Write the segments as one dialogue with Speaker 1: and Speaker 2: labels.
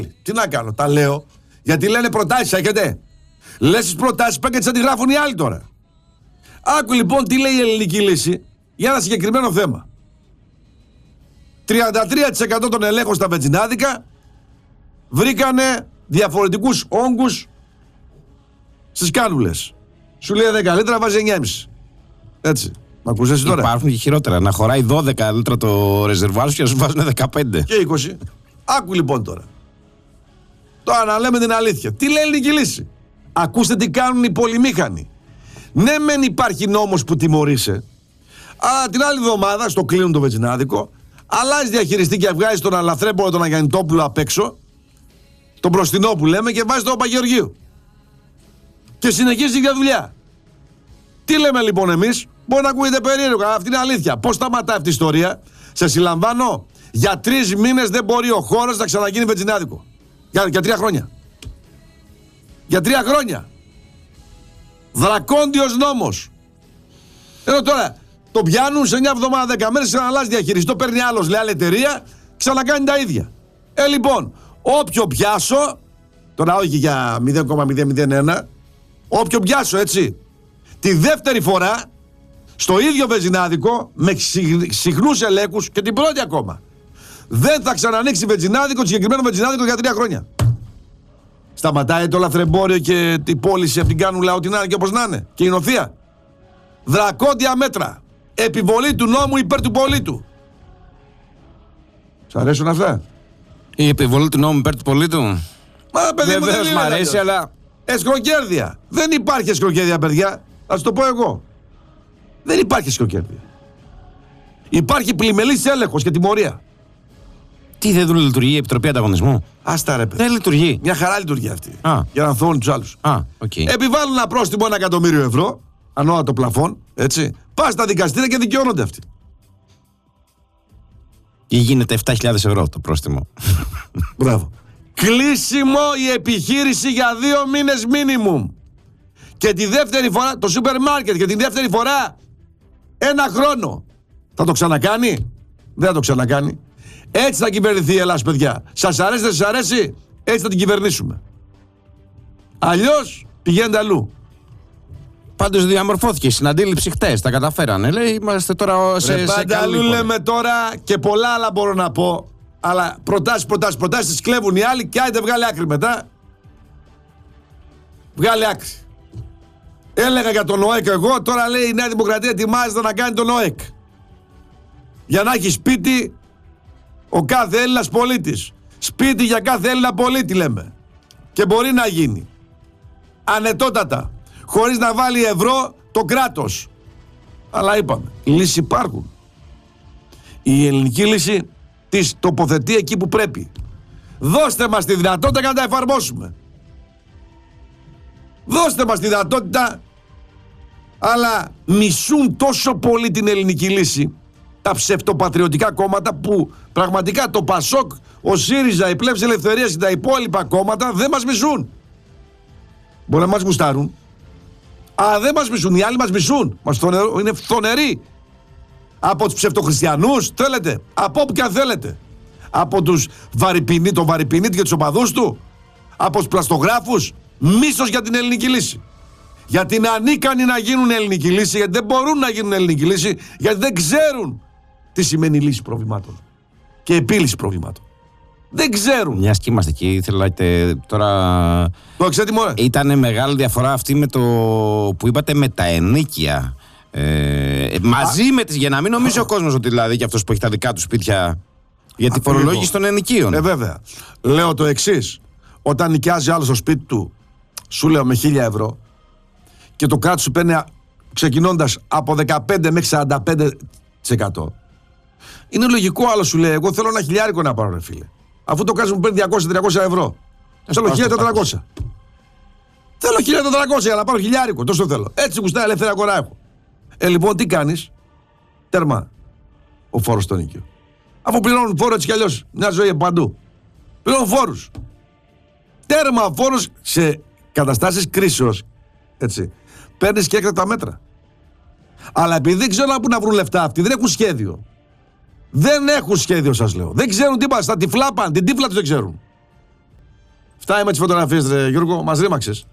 Speaker 1: Τι να κάνω, τα λέω. Γιατί λένε προτάσεις, έχετε. Λες τις προτάσεις, πάνε και τις αντιγράφουν οι άλλοι τώρα. Άκου λοιπόν τι λέει η ελληνική λύση για ένα συγκεκριμένο θέμα. 33% των ελέγχων στα βενζινάδικα βρήκανε διαφορετικούς όγκους στις κάνουλες. Σου λέει 10 λίτρα, βάζει 9,5. Έτσι. Μ' ακούς εσύ τώρα.
Speaker 2: Υπάρχουν και χειρότερα. Να χωράει 12 λίτρα το ρεζερβουάρ σου και να σου βάζουν 15.
Speaker 1: Και 20. Άκου λοιπόν τώρα. Τώρα να λέμε την αλήθεια. Τι λέει η ελληνική λύση. Ακούστε τι κάνουν οι πολυμήχανοι. Ναι, μεν υπάρχει νόμος που τιμωρείσαι, αλλά την άλλη εβδομάδα στο κλείνουν το βενζινάδικο, αλλάζει διαχειριστή και βγάζει τον Αλαθρέμπορο τον Αγιαννητόπουλο απ' έξω, τον μπροστινό που λέμε, και βάζει τον Παπαγεωργίου. Και συνεχίζει για δουλειά. Τι λέμε λοιπόν εμείς, μπορεί να ακούγεται περίεργο, αλλά αυτή είναι αλήθεια. Πώς σταματάει αυτή η ιστορία, σε συλλαμβάνω, για 3 μήνες δεν μπορεί ο χώρος να ξαναγίνει βενζινάδικο. Για 3 χρόνια. Για 3 χρόνια. Δρακόντιος νόμος. Ενώ τώρα το πιάνουν σε 9 εβδομάδα, 10 μέρες, ξαναλλάζει διαχειριστή, το παίρνει άλλος, λέει άλλη εταιρεία, ξανακάνει τα ίδια. Λοιπόν, όποιο πιάσω, τώρα όχι για 0,001, όποιο πιάσω, έτσι, τη δεύτερη φορά, στο ίδιο βενζινάδικο, με συχνούς ελέγχους και την πρώτη ακόμα, δεν θα ξανανοίξει βενζινάδικο, το συγκεκριμένο βενζινάδικο για 3 χρόνια. Σταματάει το λαθρεμπόριο και την πώληση από την κάνουλα, ό,τι να είναι και όπως να είναι. Και η νοθεία. Δρακόντια μέτρα. Επιβολή του νόμου υπέρ του πολίτου. Σ' αρέσουν αυτά?
Speaker 2: Η επιβολή του νόμου υπέρ του πολίτου.
Speaker 1: Μα παιδί μου, δεν
Speaker 2: μ' αρέσει, αλλά.
Speaker 1: Εσκροκέρδεια. Δεν υπάρχει εσκροκέρδεια, παιδιά. Θα σου το πω εγώ. Δεν υπάρχει εσκροκέρδεια. Υπάρχει πλημελής έλεγχος και τιμωρία.
Speaker 2: Τι, δεν λειτουργεί η Επιτροπή Ανταγωνισμού?
Speaker 1: Άστα ρε παιδί.
Speaker 2: Δεν λειτουργεί.
Speaker 1: Μια χαρά λειτουργεί αυτή.
Speaker 2: Α.
Speaker 1: Για να ανθώνουν τους άλλους.
Speaker 2: Okay.
Speaker 1: Επιβάλλουν ένα πρόστιμο 1 εκατομμύριο ευρώ, ανώτατο πλαφόν, έτσι. Πας στα δικαστήρια και δικαιώνονται αυτοί.
Speaker 2: Ή γίνεται 7.000 ευρώ το πρόστιμο.
Speaker 1: Μπράβο. Κλείσιμο η επιχείρηση για 2 μήνες minimum. Και τη δεύτερη φορά, το σούπερ μάρκετ, και τη δεύτερη φορά 1 χρόνο. Θα το ξανακάνει? Δεν θα το ξανακάνει. Έτσι θα κυβερνηθεί η Ελλάδα, παιδιά. Σας αρέσει, δεν σας αρέσει, έτσι θα την κυβερνήσουμε. Αλλιώς πηγαίνετε αλλού.
Speaker 2: Πάντως διαμορφώθηκε η συναντήληψη χτες, τα καταφέρανε. Λέει, είμαστε τώρα σε
Speaker 1: πάντα αλλού λέμε τώρα, και πολλά άλλα μπορώ να πω. Αλλά προτάσεις, τις κλέβουν οι άλλοι, και άιντε βγάλε άκρη μετά. Βγάλε άκρη. Έλεγα για τον ΟΕΚ εγώ, τώρα λέει η Νέα Δημοκρατία ετοιμάζεται να κάνει τον ΟΕΚ. Για να έχει σπίτι ο κάθε Έλληνας πολίτης. Σπίτι για κάθε Έλληνα πολίτη λέμε. Και μπορεί να γίνει ανετότατα, χωρίς να βάλει ευρώ το κράτος. Αλλά είπαμε, λύσεις υπάρχουν. Η ελληνική λύση τις τοποθετεί εκεί που πρέπει. Δώστε μας τη δυνατότητα να τα εφαρμόσουμε. Δώστε μας τη δυνατότητα. Αλλά μισούν τόσο πολύ την ελληνική λύση τα ψευτοπατριωτικά κόμματα, που πραγματικά το ΠΑΣΟΚ, ο ΣΥΡΙΖΑ, η Πλεύση Ελευθερίας και τα υπόλοιπα κόμματα δεν μας μισούν. Μπορεί να μας γουστάρουν, αλλά δεν μας μισούν. Οι άλλοι μας μισούν. Είναι φθονεροί. Από τους ψευτοχριστιανούς θέλετε, από όπου και αν θέλετε. Από τους τον Βαρυπινίτη και τους οπαδούς του, από τους πλαστογράφους. Μίσος για την ελληνική λύση. Γιατί είναι ανίκανοι να γίνουν ελληνική λύση, γιατί δεν μπορούν να γίνουν ελληνική λύση, γιατί δεν ξέρουν τι σημαίνει λύση προβλημάτων και επίλυση προβλημάτων. Δεν ξέρουν.
Speaker 2: Μιας και είμαστε εκεί, θέλετε τώρα.
Speaker 1: Το εξέτοιμο,
Speaker 2: Ήταν μεγάλη διαφορά αυτή με το που είπατε με τα ενοίκια. Μαζί με τις. Για να μην νομίζει ο κόσμος ότι δηλαδή και αυτός που έχει τα δικά του σπίτια. Για τη φορολόγηση των ενοικίων.
Speaker 1: Βέβαια. Λέω το εξής. Όταν νοικιάζει άλλο στο σπίτι του, σου λέω με 1.000 ευρώ, και το κράτος σου παίρνει ξεκινώντας από 15 μέχρι 45%. Είναι λογικό, άλλο σου λέει, εγώ θέλω ένα 1.000 να πάρω, ρε φίλε. Αφού το κράτος μου παίρνει 200-300 ευρώ. Θέλω 1.400. Θέλω 1.400 για να πάρω 1.000, τόσο θέλω. Έτσι γουστάει, ελεύθερη αγορά έχω. Λοιπόν, τι κάνεις? Τέρμα ο φόρος στο νοικίο. Αφού πληρώνουν φόρο έτσι κι αλλιώς, μια ζωή παντού. Πληρώνουν φόρους. Τέρμα φόρος σε καταστάσεις κρίσεως. Έτσι. Παίρνεις και έκτακτα μέτρα. Αλλά επειδή δεν ξέρουν πού να βρουν λεφτά αυτοί, δεν έχουν σχέδιο. Δεν έχουν σχέδιο, σας λέω. Δεν ξέρουν τίποτα. Στα τυφλά πάνε. Την τύφλα τους δεν ξέρουν. Φτάνει με τις φωτογραφίες, ρε Γιώργο, μας ρήμαξες.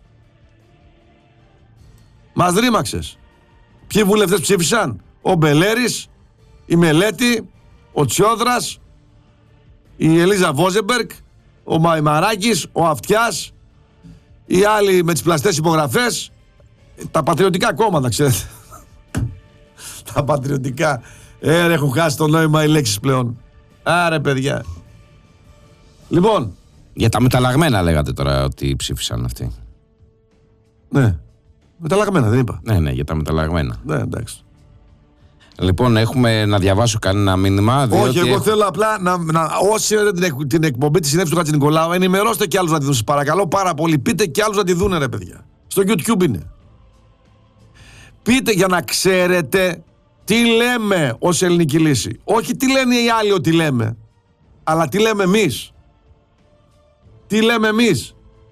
Speaker 1: Μας ρήμαξες. Ποιοι βουλευτές ψήφισαν? Ο Μπελέρης, η Μελέτη, ο Τσιόδρας, η Ελίζα Βόζεμπεργκ, ο Μαϊμαράκης, ο Αυτιάς, οι άλλοι με τις πλαστές υπογραφές, τα πατριωτικά κόμματα, ξέρετε. Τα πατριωτικά. Έχουν χάσει το νόημα οι λέξεις πλέον. Άρε παιδιά. Λοιπόν.
Speaker 2: Για τα μεταλλαγμένα λέγατε τώρα ότι ψήφισαν αυτοί.
Speaker 1: Ναι. Μεταλλαγμένα δεν είπα.
Speaker 2: Ναι, για τα μεταλλαγμένα.
Speaker 1: Ναι, εντάξει.
Speaker 2: Λοιπόν, έχουμε να διαβάσω κανένα μήνυμα.
Speaker 1: Όχι, εγώ θέλω απλά όσοι την εκπομπή τη συνέντευξη του Χατζηνικολάου, ενημερώστε και άλλους να τη δουν. Σας παρακαλώ πάρα πολύ. Πείτε και άλλους να τη δουν, ρε παιδιά. Στο YouTube είναι. Πείτε για να ξέρετε τι λέμε ως ελληνική λύση. Όχι τι λένε οι άλλοι ότι λέμε, αλλά τι λέμε εμείς. Τι λέμε εμείς.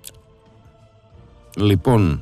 Speaker 2: Λοιπόν,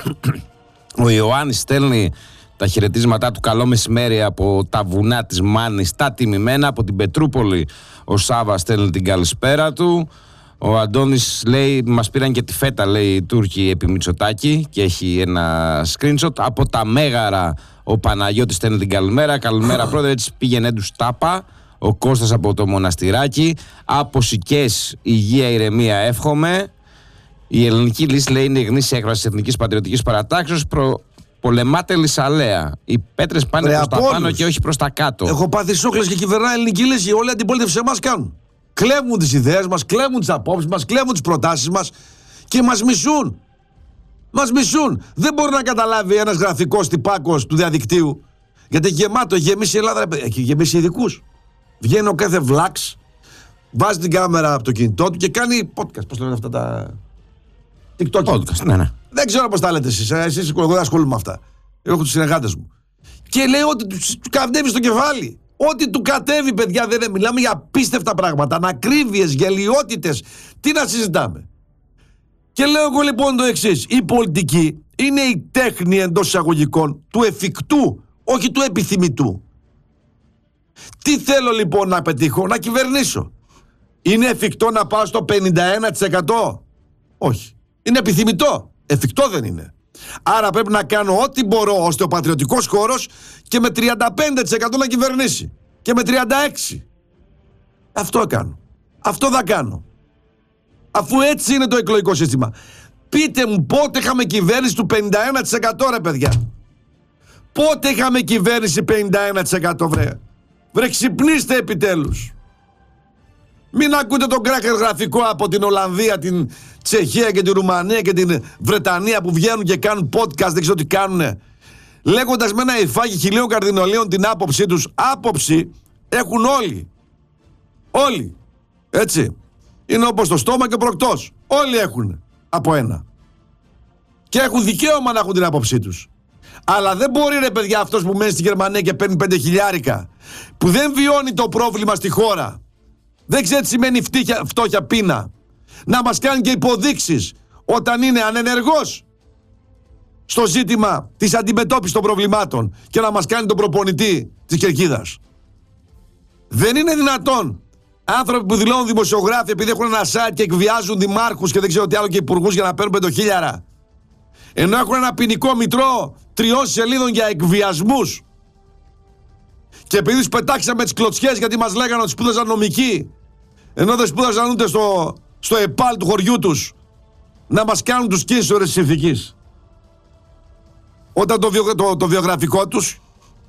Speaker 2: ο Ιωάννης στέλνει τα χαιρετίσματά του. Καλό μεσημέρι από τα βουνά της Μάνης, τα τιμημένα. Από την Πετρούπολη ο Σάβα στέλνει την καλησπέρα του. Ο Αντώνης λέει, μας πήραν και τη φέτα, λέει, οι Τούρκοι επί Μητσοτάκη, και έχει ένα screenshot. Από τα Μέγαρα ο Παναγιώτης στέλνει την καλημέρα. Καλημέρα πρόεδρε, έτσι πήγαινε τους τάπα. Ο Κώστας από το Μοναστηράκι. Από Σικές, υγεία, ηρεμία εύχομαι. Η ελληνική λύση, λέει, είναι η γνήσια έκφραση της εθνικής πατριωτικής παρατάξεως. Πολεμάτε λυσαλέα. Οι πέτρες πάνε προς τα πάνω και όχι προς τα κάτω.
Speaker 1: Έχω πάθει σόκλες και κυβερνάει η ελληνική λύση. Όλη η αντιπολίτευση σε εμάς κάνουν. Κλέβουν τις ιδέες μας, κλέβουν τις απόψεις μας, κλέβουν τις προτάσεις μας και μας μισούν. Μας μισούν. Δεν μπορεί να καταλάβει ένας γραφικός τυπάκος του διαδικτύου. Γιατί γεμάτο, έχει γεμίσει η Ελλάδα, έχει γεμίσει ειδικούς. Βγαίνει ο κάθε βλάξ, βάζει την κάμερα από το κινητό του και κάνει podcast. Πώς λένε αυτά τα. TikTok.
Speaker 2: Podcast, ναι.
Speaker 1: Δεν ξέρω πώς τα λέτε εσείς. Εσείς, εγώ δεν ασχολούμαι με αυτά. Έχω τους συνεργάτες μου. Και λέει ότι του καυτεύει στο κεφάλι. Ό,τι του κατέβει, παιδιά, δεν μιλάμε για απίστευτα πράγματα. Ανακρίβειες, γελιότητες. Τι να συζητάμε. Και λέω εγώ λοιπόν το εξής. Η πολιτική είναι η τέχνη εντός εισαγωγικών του εφικτού, όχι του επιθυμητού. Τι θέλω λοιπόν να πετύχω? Να κυβερνήσω. Είναι εφικτό να πάω στο 51%? Όχι. Είναι επιθυμητό. Εφικτό δεν είναι. Άρα πρέπει να κάνω ό,τι μπορώ ώστε ο πατριωτικός χώρος και με 35% να κυβερνήσει. Και με 36%. Αυτό κάνω. Αυτό θα κάνω. Αφού έτσι είναι το εκλογικό σύστημα. Πείτε μου πότε είχαμε κυβέρνηση του 51% ρε παιδιά. Πότε είχαμε κυβέρνηση 51% βρε. Βρε ξυπνήστε επιτέλους. Μην ακούτε τον κράκερ γραφικό από την Ολλανδία, την Τσεχία και την Ρουμανία και την Βρετανία που βγαίνουν και κάνουν podcast, δεν ξέρω τι κάνουνε. Λέγοντας με ένα υφάκι 1000 καρδινολίων την άποψή τους. Άποψη έχουν όλοι. Όλοι. Έτσι. Είναι όπως το στόμα και ο προκτός. Όλοι έχουν από ένα. Και έχουν δικαίωμα να έχουν την άποψή τους. Αλλά δεν μπορεί ρε παιδιά αυτός που μένει στη Γερμανία και παίρνει 5 χιλιάρικα, που δεν βιώνει το πρόβλημα στη χώρα, δεν ξέρει τι σημαίνει φτώχεια, πείνα, να μας κάνει και υποδείξεις όταν είναι ανενεργός στο ζήτημα της αντιμετώπισης των προβλημάτων και να μας κάνει τον προπονητή της κερκίδας. Δεν είναι δυνατόν άνθρωποι που δηλώνουν δημοσιογράφοι επειδή έχουν ένα site και εκβιάζουν δημάρχους και δεν ξέρω τι άλλο και υπουργούς για να παίρνουν 5 χιλιάρα, ενώ έχουν ένα ποινικό μητρό 3 σελίδων για εκβιασμούς, και επειδή τους πετάξαμε τις κλωτσιές γιατί μας λέγανε ότι σπούδαζαν νομικοί, ενώ δεν σπούδαζαν ούτε στο ΕΠΑΛ του χωριού τους, να μας κάνουν τους κίνησορες της ηθικής. Όταν το βιογραφικό τους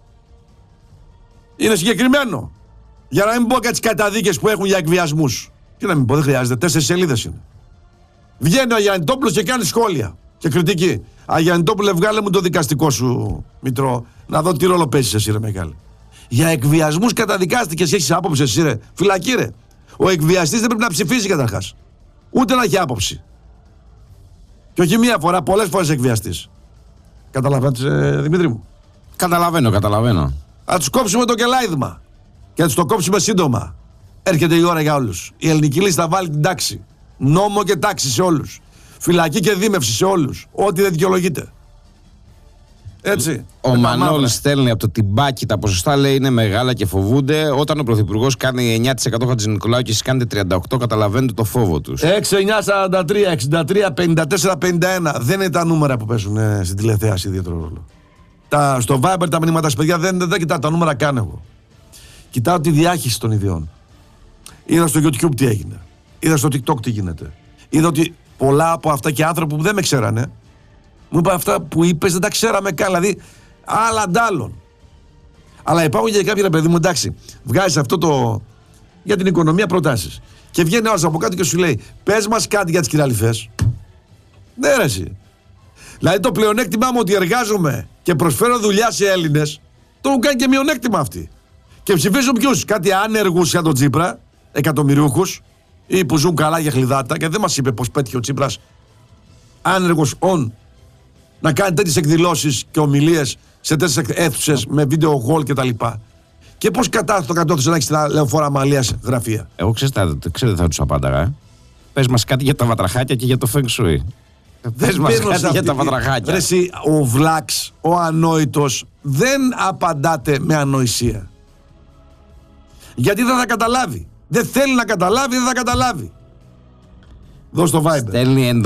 Speaker 1: είναι συγκεκριμένο. Για να μην πω και τις καταδίκες που έχουν για εκβιασμούς. Και να μην πω, δεν χρειάζεται, 4 σελίδες είναι. Βγαίνει ο Γιαννητόπουλος και κάνει σχόλια και κριτική. Γιαννητόπουλε, βγάλε μου το δικαστικό σου μητρό, να δω τι ρόλο παίζεις εσύ ρε μεγάλη. Για εκβιασμούς καταδικάστηκες, έχεις άποψη εσύ ρε. Φυλακή ρε. Ο εκβιαστής δεν πρέπει να ψηφίσει καταρχάς. Ούτε να έχει άποψη. Και όχι μία φορά, πολλές φορές εκβιαστής. Καταλαβαίνεις Δημήτρη μου?
Speaker 2: Καταλαβαίνω.
Speaker 1: Θα τους κόψουμε το κελάιδμα. Και θα τους το κόψουμε σύντομα. Έρχεται η ώρα για όλους. Η ελληνική λύση θα βάλει την τάξη. Νόμο και τάξη σε όλους. Φυλακή και δίμευση σε όλους. Ό,τι δεν δικαιολογείται. Έτσι.
Speaker 2: Ο Μανώλης στέλνει από το τυμπάκι τα ποσοστά, λέει είναι μεγάλα και φοβούνται. Όταν ο Πρωθυπουργός κάνει 9% Χατζηνικολάου και εσείς κάνετε 38%, καταλαβαίνετε το φόβο τους.
Speaker 1: 6, 9, 43, 63, 54, 51. Δεν είναι τα νούμερα που παίζουν στην τηλεθέαση ιδιαίτερο ρόλο. Στο Viber τα μηνύματα στα παιδιά δεν κοιτάω τα νούμερα καν εγώ. Κοιτάω τη διάχυση των ιδιών. Είδα στο YouTube τι έγινε. Είδα στο TikTok τι γίνεται. Είδα ότι πολλά από αυτά και άνθρωποι που δεν με ξέρανε μου είπαν αυτά που είπες δεν τα ξέραμε καν. Δηλαδή άλλα αντάλλων. Αλλά υπάρχουν και κάποιοι, ρε παιδί μου, εντάξει, βγάζεις αυτό το για την οικονομία προτάσεις. Και βγαίνει ένας από κάτω και σου λέει: πες μας κάτι για τις κυραλιφές. Ναι, ρε εσύ. Δηλαδή το πλεονέκτημά μου ότι εργάζομαι και προσφέρω δουλειά σε Έλληνες, το έχουν κάνει και μειονέκτημα αυτοί. Και ψηφίζουν ποιους? Κάτι άνεργους για τον Τσίπρα, εκατομμυριούχους, ή που ζουν καλά για χλιδάτα, και δεν μας είπε πως πέτυχε ο Τσίπρας άνεργος να κάνει τέτοιες εκδηλώσεις και ομιλίες σε τέτοιες αίθουσες με βίντεο γολ κτλ. Και πώς κατόρθωσε να έχει στην Λεωφόρο Αμαλίας γραφεία.
Speaker 2: Εγώ ξέρω θα τους απάνταγα. Πες μας κάτι για τα βατραχάκια και για το Feng Shui. Πες μας κάτι για τα βατραχάκια.
Speaker 1: Ρε εσύ, ο βλάξ, ο ανόητος δεν απαντάτε με ανοησία. Γιατί δεν θα καταλάβει. Δεν θέλει να καταλάβει, δεν θα καταλάβει. Δώσ' το Viber.
Speaker 2: Στέλνει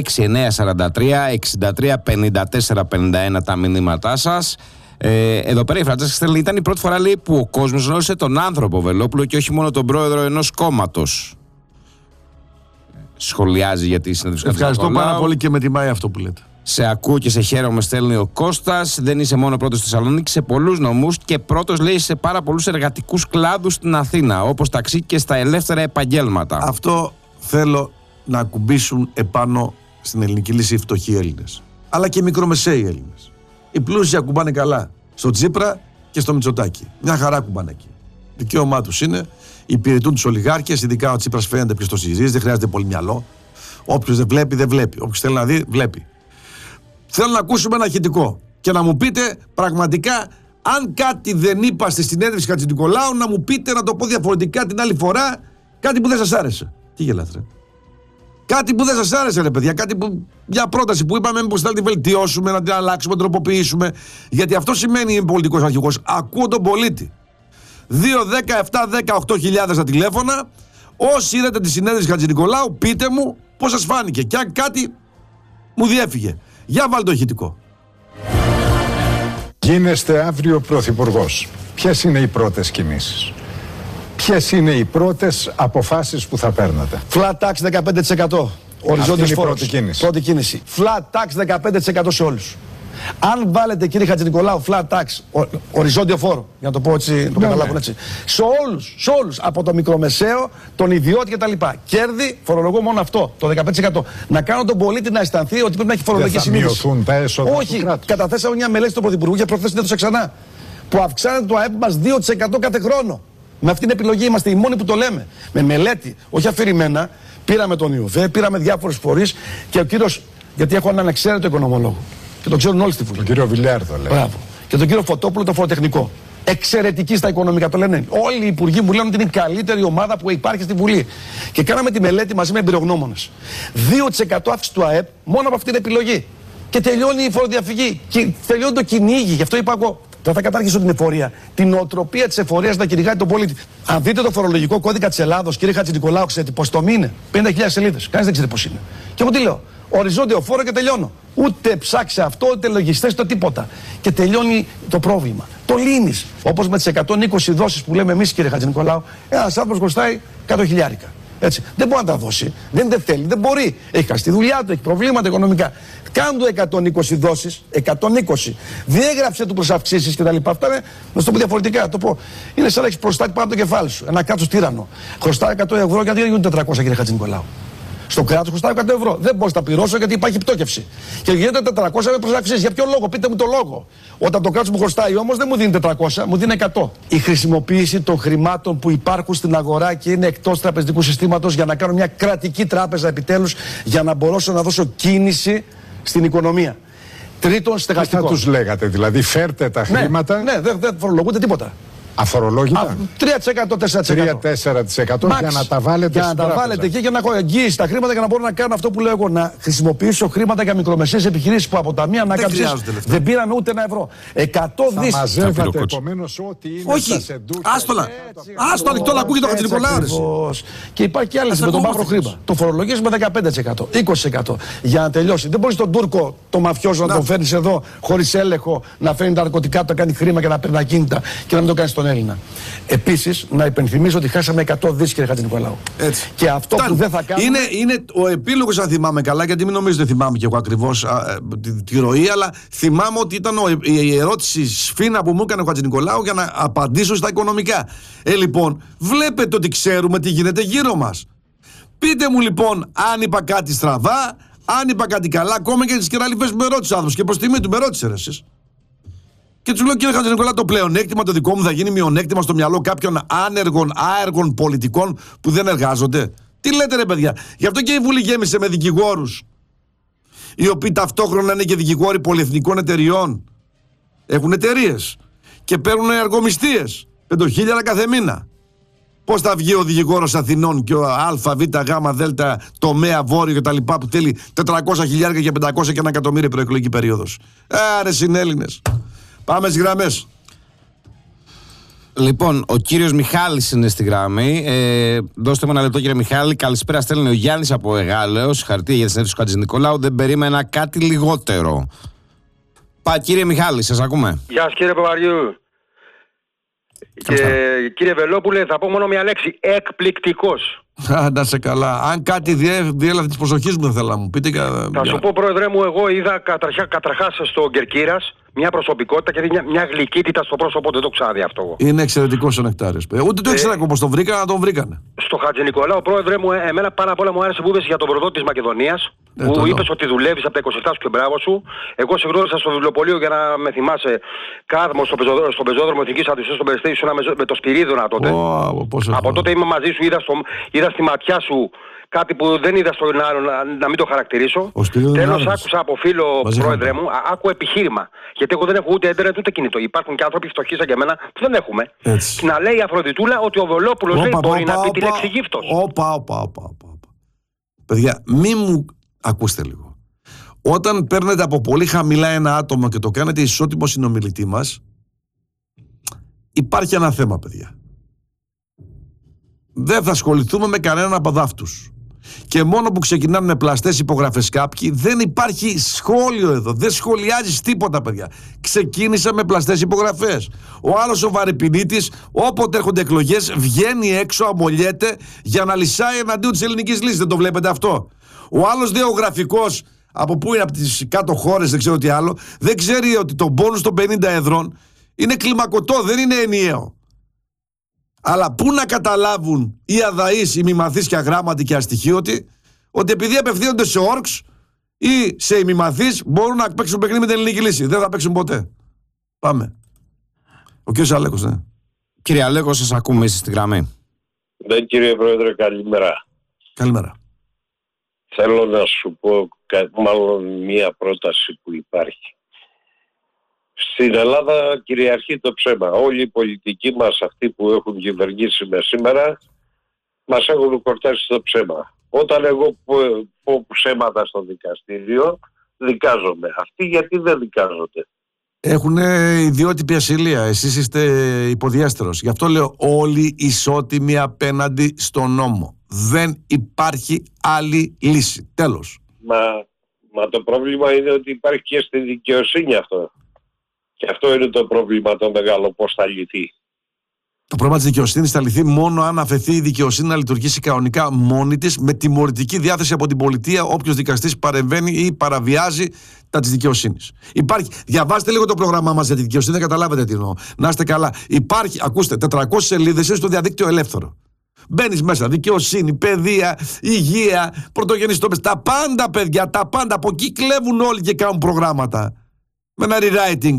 Speaker 2: 6943-63-54-51 τα μηνύματά σας. Εδώ πέρα η Φραντσέσκα στέλνει: ήταν η πρώτη φορά, λέει, που ο κόσμος γνώρισε τον άνθρωπο Βελόπουλο και όχι μόνο τον πρόεδρο ενός κόμματος. Σχολιάζει για τη συνέντευξη.
Speaker 1: Ευχαριστώ πάρα πολύ και με τιμάει αυτό που λέτε.
Speaker 2: Σε ακούω και σε χαίρομαι, στέλνει ο Κώστας. Δεν είσαι μόνο πρώτος στη Θεσσαλονίκη, σε πολλούς νομούς και πρώτος, λέει, σε πάρα πολλούς εργατικούς κλάδους στην Αθήνα, όπως ταξί και στα ελεύθερα επαγγέλματα.
Speaker 1: Αυτό θέλω να ακουμπήσουν επάνω στην ελληνική λύση οι φτωχοί Έλληνες. Αλλά και οι μικρομεσαίοι Έλληνες. Οι πλούσιοι ακουμπάνε καλά. Στο Τσίπρα και στο Μητσοτάκη. Μια χαρά ακουμπάνε εκεί. Δικαίωμά τους είναι. Υπηρετούν τους ολιγάρχες. Ειδικά ο Τσίπρας φαίνεται ποιος το συζητήσει. Δεν χρειάζεται πολύ μυαλό. Όποιος δεν βλέπει, δεν βλέπει. Όποιος θέλει να δει, βλέπει. Θέλω να ακούσουμε ένα ηχητικό και να μου πείτε πραγματικά, αν κάτι δεν είπα στη συνέντευξη Χατζηνικολάου, να μου πείτε, να το πω διαφορετικά την άλλη φορά, κάτι που δεν σας άρεσε. Τι γελάτε, ρε? Κάτι που δεν σας άρεσε, ρε παιδιά, μια πρόταση που είπαμε, μήπως θέλετε να τη βελτιώσουμε, να την αλλάξουμε, να την τροποποιήσουμε. Γιατί αυτό σημαίνει είμαι πολιτικός αρχηγός. Ακούω τον πολίτη. 2-10-7-10-8.000 τα τηλέφωνα. Όσοι είδατε τη συνέντευξη Χατζηνικολάου, πείτε μου πώς σας φάνηκε και αν κάτι μου διέφυγε. Για βάλτε το ηχητικό.
Speaker 3: Γίνεστε αύριο πρωθυπουργός. Ποιες είναι οι πρώτες κινήσεις? Ποιες είναι οι πρώτες αποφάσεις που θα παίρνατε?
Speaker 1: Flat tax 15%. Οριζόντιος φόρος. Πρώτη κίνηση. Flat tax 15% σε όλους. Αν βάλετε, κύριε Χατζηνικολάου, flat tax, οριζόντιο φόρο, για να το πω έτσι, να το καταλάβουν έτσι, σε όλους, από το μικρομεσαίο, τον ιδιώτη κτλ. Κέρδη, φορολογώ μόνο αυτό, το 15%. Να κάνω τον πολίτη να αισθανθεί ότι πρέπει να έχει φορολογική συνείδηση.
Speaker 3: Θα μειωθούν τα έσοδα?
Speaker 1: Όχι, καταθέσαμε μια μελέτη του Πρωθυπουργού και προχθές την έδωσα ξανά. Που αυξάνεται το ΑΕΠ μας 2% κάθε χρόνο. Με αυτή την επιλογή είμαστε οι μόνοι που το λέμε. Με μελέτη, όχι αφηρημένα, πήραμε τον ΙΟΒΕ, πήραμε διάφορους φορείς και ο κύριος, γιατί έχω έναν ανεξαίρετο οικονομολόγο. Και το ξέρουν όλοι στη Βουλή.
Speaker 3: Τον κύριο Βιλιάρδο, λέει.
Speaker 1: Μπράβο. Και τον κύριο Φωτόπουλο, το φοροτεχνικό. Εξαιρετική στα οικονομικά, το λένε. Όλοι οι υπουργοί μου λένε ότι είναι η καλύτερη ομάδα που υπάρχει στη Βουλή. Και κάναμε τη μελέτη μαζί με εμπειρογνώμονες. 2% αύξηση του ΑΕΠ μόνο από αυτή την επιλογή. Και τελειώνει η φοροδιαφυγή. Και τελειώνει το κυνήγι. Γι' αυτό είπα εγώ. Δεν θα κατάρχισω την εφορία. Την οτροπία της εφορίας να κυνηγάει τον πολίτη. Αν δείτε το φορολογικό κώδικα της Ελλάδος, κύριε Χατζηνικολάου, ξέρετε πώς το είναι? 50.000 σελίδες. Κανείς δεν ξέρει πώς είναι. Και εγώ τι λέω? Οριζόντιο φόρο και τελειώνω. Ούτε ψάξε αυτό, ούτε λογιστές, το τίποτα. Και τελειώνει το πρόβλημα. Το λύνεις. Όπως με τις 120 δόσεις που λέμε εμείς, κύριε Χατζηνικολάου, ένας άνθρωπος χρωστάει 100.000. Έτσι. Δεν μπορεί να τα δώσει. Δεν θέλει, δεν μπορεί. Έχει χάσει τη δουλειά του, έχει προβλήματα οικονομικά. Κάνε του 120 δόσεις, 120. Διέγραψε του προς αυξήσεις κτλ. Αυτά είναι, να σου το πω διαφορετικά. Το πω. Είναι σαν να έχει προστάκι πάνω από το κεφάλι σου. Ένα κράτος τύραννο. Χρωστάει 100 ευρώ γιατί δεν γίνουν 400, κύριε Χατζηνικολάου. Στο κράτος χρωστάει 100 ευρώ. Δεν μπορώ να τα πληρώσω γιατί υπάρχει πτώκευση. Και γίνεται 400 με προσαξίες. Για ποιο λόγο? Πείτε μου το λόγο. Όταν το κράτος μου χρωστάει όμως δεν μου δίνει 400, μου δίνει 100. Η χρησιμοποίηση των χρημάτων που υπάρχουν στην αγορά και είναι εκτός τραπεζικού συστήματος για να κάνω μια κρατική τράπεζα επιτέλους, για να μπορέσω να δώσω κίνηση στην οικονομία. Τρίτον, στεγαστικό.
Speaker 3: Τι θα τους λέγατε, δηλαδή φέρτε τα χρήματα?
Speaker 1: Ναι, δεν φορολογούνται τίποτα.
Speaker 3: Αφορολόγητα.
Speaker 1: 3%, 4%.
Speaker 3: 3-4% για να τα βάλετε
Speaker 1: για να τα βάλετε και για να έχω εγγύηση τα χρήματα για να μπορώ να κάνω αυτό που λέω εγώ. Να χρησιμοποιήσω χρήματα για μικρομεσαίες επιχειρήσεις που από τα μία ανάκαμψης δεν πήραν ούτε ένα ευρώ. 100 δις.
Speaker 3: Θα μαζεύατε επομένως ό,τι είναι.
Speaker 1: Όχι. Άστο ανοιχτό να ακούγεται το Χατζηνικολάου. Και υπάρχει και άλλη με το μαύρο χρήμα. Το φορολογίες με 15%, 20% για να τελειώσει. Δεν μπορεί τον Τούρκο, το μαφιόζο, να τον φέρνει εδώ χωρίς έλεγχο, να φέρνει τα ναρκωτικά του, να κάνει χρήμα και να παίρνει ακίνητα και να μην το κάνει στον Έλληνα. Επίσης, να υπενθυμίσω ότι χάσαμε 100 δις, κύριε Χατζηνικολάου. Και αυτό που δεν θα κάνουμε. Είναι ο επίλογος, αν θυμάμαι καλά, γιατί μην νομίζετε θυμάμαι και εγώ ακριβώς τη ροή, αλλά θυμάμαι ότι ήταν η ερώτηση σφίνα που μου έκανε ο Χατζηνικολάου για να απαντήσω στα οικονομικά. Λοιπόν, βλέπετε ότι ξέρουμε τι γίνεται γύρω μας. Πείτε μου λοιπόν αν είπα κάτι στραβά, αν είπα κάτι καλά, ακόμα και τις κεραλιφές που με ρώτησε άνθρωπος και προς τιμή του με ρώτησε εσείς. Και του λέω, κύριε Χατζηνικολάου, το πλεονέκτημα το δικό μου θα γίνει μειονέκτημα στο μυαλό κάποιων άεργων πολιτικών που δεν εργάζονται. Τι λέτε ρε παιδιά? Γι' αυτό και η Βουλή γέμισε με δικηγόρους, οι οποίοι ταυτόχρονα είναι και δικηγόροι πολυεθνικών εταιριών. Έχουν εταιρείες και παίρνουν εργομισθίες 5.000 κάθε μήνα. Πώς θα βγει ο δικηγόρος Αθηνών και ο Α, Β, Γ, Δ, τομέα, βόρειο και τα λοιπά που θέλει 400.000 και 500 και 1 εκατομμύριο προεκλογική περίοδος? Άρε συνέλληνες. Πάμε στις γραμμές.
Speaker 2: Λοιπόν, ο κύριος Μιχάλης είναι στη γραμμή. Δώστε μου ένα λεπτό, κύριε Μιχάλη. Καλησπέρα, στέλνει ο Γιάννης από Εγάλεως. Συγχαρητήρια για τη συνέντευξη του Χατζηνικολάου. Δεν περίμενα κάτι λιγότερο. Κύριε Μιχάλη, σας ακούμε.
Speaker 4: Γεια σας κύριε Παπαριού. Και κύριε Βελόπουλε, θα πω μόνο μια λέξη. Εκπληκτικός.
Speaker 1: Να σε καλά. Αν κάτι διέλαβε της προσοχής μου, δεν θέλω να μου πείτε.
Speaker 4: Θα σου πω, πρόεδρε μου, εγώ είδα καταρχάς στο Κερκύρας μια προσωπικότητα και μια γλυκύτητα στο πρόσωπο, δεν το ξαναδεί αυτό εγώ.
Speaker 1: Είναι εξαιρετικός ο Νεκτάριος. Ούτε το ήξερα πώς τον βρήκα, να τον βρήκανε.
Speaker 4: Στο Χατζηνικολάου, πρόεδρε μου, εμένα πάρα πολλά μου άρεσε που είπες για τον προδότη της Μακεδονίας. Που είπες ότι δουλεύεις από τα 27 σου και μπράβο σου. Εγώ σε γνώρισα στο βιβλιοπωλείο, για να με θυμάσαι, κάθομαι στον πεζόδρομο Εθνικής Αντισίας στον Περιστέρι σου με το Σπυρίδωνα τότε. Από τότε είμαι μαζί σου, είδα στη ματιά σου κάτι που δεν είδα στον άλλο, να μην το χαρακτηρίσω. Τέλος, άκουσα από φίλο, πρόεδρε μου, άκου επιχείρημα. Γιατί εγώ δεν έχω ούτε ίντερνετ ούτε κινητό. Υπάρχουν και άνθρωποι φτωχοί σαν και εμένα που δεν έχουμε. Έτσι. Να λέει η Αφροδιτούλα ότι ο Βελόπουλος δεν μπορεί να πει τη λέξη γύφτος.
Speaker 1: Όπα. Παιδιά, μη μου ακούστε λίγο. Όταν παίρνετε από πολύ χαμηλά ένα άτομο και το κάνετε ισότιμο συνομιλητή μας, υπάρχει ένα θέμα, παιδιά. Δεν θα ασχοληθούμε με κανέναν από δάφτους. Και μόνο που ξεκινάνε με πλαστές υπογραφές κάποιοι, δεν υπάρχει σχόλιο εδώ. Δεν σχολιάζεις τίποτα, παιδιά. Ξεκίνησε με πλαστές υπογραφές. Ο άλλος ο Βαρεπινίτης, όποτε έρχονται εκλογές, βγαίνει έξω, αμολιέται για να λυσάει εναντίον της ελληνικής λύσης. Δεν το βλέπετε αυτό? Ο άλλος γεωγραφικός, από πού είναι, από τις κάτω χώρες, δεν ξέρω τι άλλο, δεν ξέρει ότι το μπόνους των 50 εδρών είναι κλιμακωτό, δεν είναι ενιαίο. Αλλά πού να καταλάβουν οι αδαείς, οι μη μαθείς και αγράμματοι και αστοιχείωτοι, ότι επειδή απευθύνονται σε όρξ ή σε μη μαθείς μπορούν να παίξουν παιχνίδι με την ελληνική λύση? Δεν θα παίξουν ποτέ. Πάμε. Ο κύριος Αλέκος, ναι.
Speaker 2: Κύριε Αλέκο, σας ακούμε, είστε στη γραμμή.
Speaker 5: Ναι, κύριε Πρόεδρε, καλημέρα.
Speaker 1: Καλημέρα.
Speaker 5: Θέλω να σου πω μάλλον μία πρόταση που υπάρχει. Στην Ελλάδα κυριαρχεί το ψέμα. Όλοι οι πολιτικοί μας, αυτοί που έχουν κυβερνήσει με σήμερα, μας έχουν κορτάσει το ψέμα. Όταν εγώ πω ψέματα στο δικαστήριο, δικάζομαι. Αυτοί γιατί δεν δικάζονται?
Speaker 1: Έχουν ιδιότυπη ασυλία. Εσείς είστε υποδιέστερος. Γι' αυτό λέω όλοι ισότιμοι απέναντι στον νόμο. Δεν υπάρχει άλλη λύση. Τέλος.
Speaker 5: Μα το πρόβλημα είναι ότι υπάρχει και στη δικαιοσύνη αυτό. Και αυτό είναι το πρόβλημα το μεγάλο, πώς θα λυθεί.
Speaker 1: Το πρόβλημα της δικαιοσύνης θα λυθεί μόνο αν αφαιθεί η δικαιοσύνη να λειτουργήσει κανονικά μόνη της, με τιμωρητική διάθεση από την πολιτεία όποιος δικαστής παρεμβαίνει ή παραβιάζει τα της δικαιοσύνης. Υπάρχει. Διαβάστε λίγο το πρόγραμμά μας για τη δικαιοσύνη, δεν καταλάβετε τι εννοώ. Να είστε καλά. Υπάρχει, ακούστε, 400 σελίδες στο διαδίκτυο ελεύθερο. Μπαίνεις μέσα, δικαιοσύνη, παιδεία, υγεία, πρωτογενείς τομείς. Τα πάντα, παιδιά, τα πάντα. Από εκεί κλέβουν όλοι και κάνουν προγράμματα. Με ένα rewriting.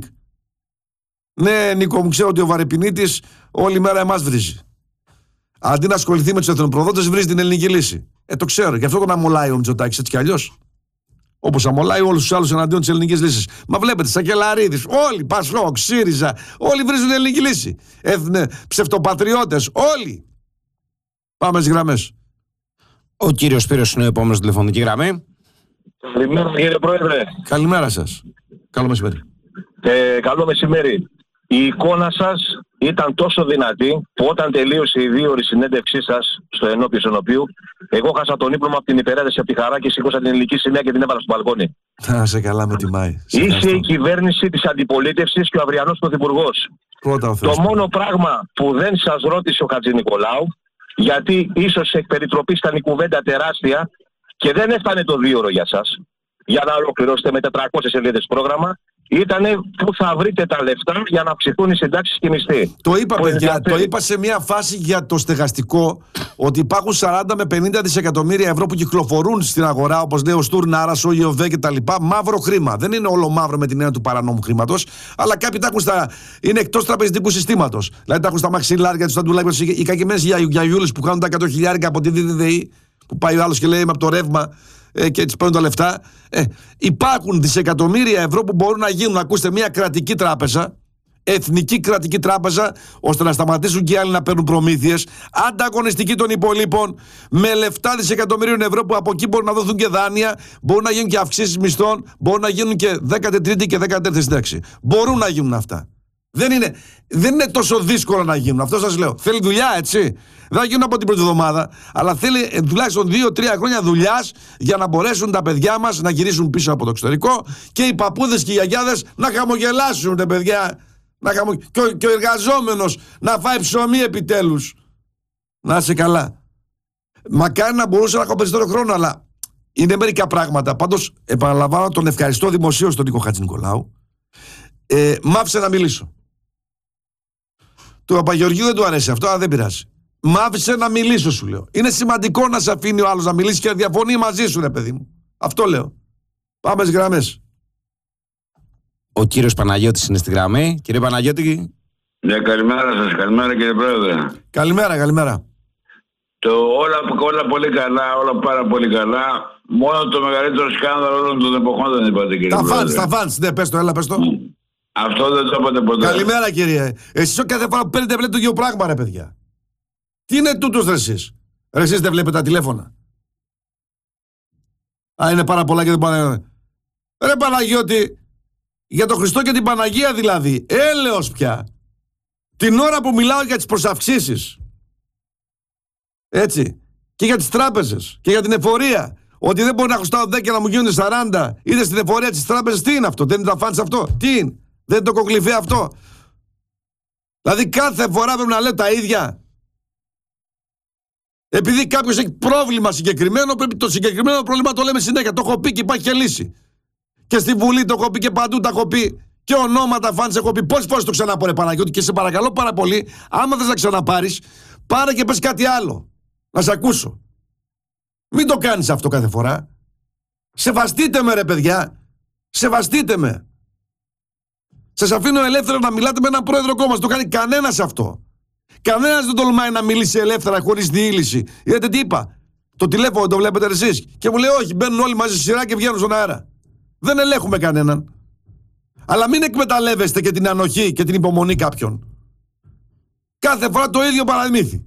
Speaker 1: Ναι, Νίκο, μου ξέρω ότι ο Βαρεπινίτης όλη μέρα εμάς βρίζει. Αντί να ασχοληθεί με τους εθνοπροδότες, βρίζει την ελληνική λύση. Το ξέρω. Γι' αυτό τον αμολάει ο Μητσοτάκης, έτσι κι αλλιώς. Όπως αμολάει όλους τους άλλους εναντίον της ελληνικής λύσης. Μα βλέπετε, Σακελαρίδης, όλοι, Πασόκ, ΣΥΡΙΖΑ, όλοι βρίζουν ελληνική λύση. Ψευτοπατριώτες, όλοι. Πάμε στις γραμμές.
Speaker 2: Ο κύριος Σπύρος είναι ο επόμενος τηλεφωνική γραμμή.
Speaker 6: Καλημέρα κύριε Πρόεδρε.
Speaker 1: Καλημέρα σας. Καλό μεσημέρι.
Speaker 6: Καλό μεσημέρι. Η εικόνα σας ήταν τόσο δυνατή που όταν τελείωσε η 2ωρη συνέντευξή σας στο ενώπιος ενωπίου, εγώ χάσα τον ύπνο μου από την υπεραίρεση, από τη χαρά και σήκωσα την ελληνική σημαία και την έβαλα στο μπαλκόνι.
Speaker 1: Να σε καλά, με τιμάει.
Speaker 6: Είσαι η κυβέρνηση της αντιπολίτευσης και ο αυριανός πρωθυπουργός. Το μόνο πράγμα που δεν σας ρώτησε ο Χατζηνικολάου, γιατί ίσως εκ περιτροπής ήταν η κουβέντα τεράστια και δεν έφτανε το 2ωρο για σας, για να ολοκληρώσετε με 400 σελίδες πρόγραμμα, ήτανε πού θα βρείτε τα λεφτά για να αυξηθούν οι συντάξεις και οι μισθοί.
Speaker 1: Το είπα, παιδιά, το είπα σε μια φάση για το στεγαστικό, ότι υπάρχουν 40 με 50 δισεκατομμύρια ευρώ που κυκλοφορούν στην αγορά, όπως λέει ο Στουρνάρας, ο ΙΟΒΕ κτλ. Μαύρο χρήμα. Δεν είναι όλο μαύρο με την έννοια του παρανόμου χρήματος, αλλά κάποιοι τα έχουν είναι εκτός τραπεζικού συστήματος. Δηλαδή τα έχουν στα μαξιλάρια του, στα ντουλάκια του, οι κακημένες γιαγιούλες που κάνουν τα 100.000 από τη ΔΔΔ, που πάει ο άλλος και λέει από το ρεύμα. Και έτσι παίρνουν τα λεφτά. Υπάρχουν δισεκατομμύρια ευρώ που μπορούν να γίνουν, ακούστε, μια κρατική τράπεζα, εθνική κρατική τράπεζα, ώστε να σταματήσουν και οι άλλοι να παίρνουν προμήθειες, ανταγωνιστική των υπολείπων, με λεφτά δισεκατομμυρίων ευρώ που από εκεί μπορούν να δοθούν και δάνεια, μπορούν να γίνουν και αυξήσεις μισθών, μπορούν να γίνουν και 13η και 14η σύνταξη. Μπορούν να γίνουν αυτά. Δεν είναι τόσο δύσκολο να γίνουν. Αυτό σας λέω. Θέλει δουλειά, έτσι. Δεν θα γίνουν από την πρώτη εβδομάδα, αλλά θέλει τουλάχιστον 2-3 χρόνια δουλειάς για να μπορέσουν τα παιδιά μας να γυρίσουν πίσω από το εξωτερικό και οι παππούδες και οι γιαγιάδες να χαμογελάσουν, τα παιδιά. Και ο εργαζόμενος να φάει ψωμί επιτέλους. Να είσαι καλά. Μακάρι να μπορούσα να έχω περισσότερο χρόνο, αλλά είναι μερικά πράγματα. Πάντως, επαναλαμβάνω, τον ευχαριστώ δημοσίως τον Νίκο Χατζηνικολάου. Μ' άφησε να μιλήσω. Του Παπαγεωργίου δεν του αρέσει αυτό, αλλά δεν πειράζει. Μ' άφησε να μιλήσω, σου λέω. Είναι σημαντικό να σε αφήνει ο άλλος να μιλήσει και να διαφωνεί μαζί σου, ρε παιδί μου. Αυτό λέω. Πάμε στις γραμμές.
Speaker 2: Ο κύριος Παναγιώτης είναι στη γραμμή. Κύριε Παναγιώτη.
Speaker 7: Ναι, καλημέρα σας. Καλημέρα κύριε Πρόεδρε.
Speaker 1: Καλημέρα.
Speaker 7: Όλα πολύ καλά, όλα πάρα πολύ καλά. Μόνο το μεγαλύτερο σκάνδαλο όλων των εποχών δεν είπατε κύριε Πρόεδρε.
Speaker 1: Τα φαντς, ναι, πες το, έλα πες το.
Speaker 7: Αυτό δεν το είπατε ποτέ.
Speaker 1: Καλημέρα κύριε. Εσείς κάθε φορά που παίρνετε βλέπετε το ίδιο πράγμα, ρε παιδιά. Τι είναι τούτος ρε εσείς? Ρε εσείς δεν βλέπετε τα τηλέφωνα? Είναι πάρα πολλά και δεν πάνε. Ρε Παναγιώτη, για τον Χριστό και την Παναγία δηλαδή, έλεος πια. Την ώρα που μιλάω για τις προσαυξήσεις, έτσι, και για τις τράπεζες και για την εφορία, ότι δεν μπορεί να χρωστάω 10 και να μου γίνονται 40, είτε στην εφορία της τράπεζας, τι είναι αυτό? Δεν είναι τα φάντς αυτό? Τι είναι? Δεν είναι το κοκλιφέ αυτό? Δηλαδή κάθε φορά πρέπει να λέω τα ίδια. Επειδή κάποιος έχει πρόβλημα συγκεκριμένο, πρέπει το συγκεκριμένο πρόβλημα το λέμε συνέχεια. Το έχω πει και υπάρχει και λύση. Και στη Βουλή το έχω πει και παντού τα έχω πει. Και ονόματα φάντς έχω πει. Πόσες φορές το ξαναπώ, ρε Παναγιώτη, και σε παρακαλώ πάρα πολύ, άμα θες να ξαναπάρεις, πάρε και πες κάτι άλλο. Να σε ακούσω. Μην το κάνεις αυτό κάθε φορά. Σεβαστείτε με, ρε παιδιά. Σεβαστείτε με. Σας αφήνω ελεύθερα να μιλάτε με έναν πρόεδρο κόμμα. Το κάνει κανένας αυτό. Κανένας δεν τολμάει να μιλήσει ελεύθερα χωρίς διήλυση. Είδατε τι είπα? Το τηλέφωνο το βλέπετε εσείς? Και μου λέει όχι, μπαίνουν όλοι μαζί στη σειρά και βγαίνουν στον αέρα. Δεν ελέγχουμε κανέναν. Αλλά μην εκμεταλλεύεστε και την ανοχή και την υπομονή κάποιων. Κάθε φορά το ίδιο παραμύθι.